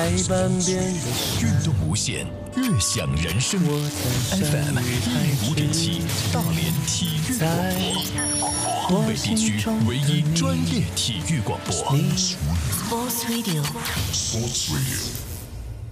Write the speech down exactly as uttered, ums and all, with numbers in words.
海半边的运动无限，乐享人生。F M 一零五点七，大连体育广播，东北地区唯一专业体育广播。 Sports Radio。Sports Radio。